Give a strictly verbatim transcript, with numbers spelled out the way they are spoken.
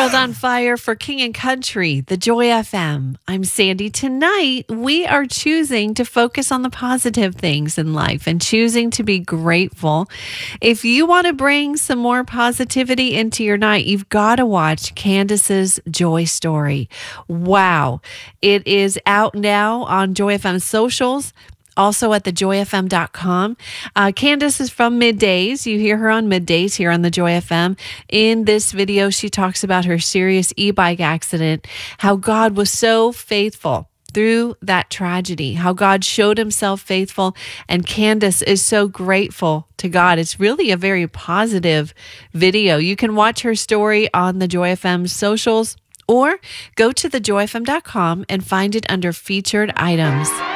World on Fire for King and Country, the Joy F M. I'm Sandy. Tonight, we are choosing to focus on the positive things in life and choosing to be grateful. If you want to bring some more positivity into your night, you've got to watch Candace's Joy Story. Wow. It is out now on Joy F M socials. Also at the joy f m dot com. Uh, Candace is from Middays. You hear her on Middays here on the Joy F M. In this video, she talks about her serious e-bike accident, how God was so faithful through that tragedy, how God showed himself faithful, and Candace is so grateful to God. It's really a very positive video. You can watch her story on the Joy F M socials or go to the joy f m dot com and find it under featured items.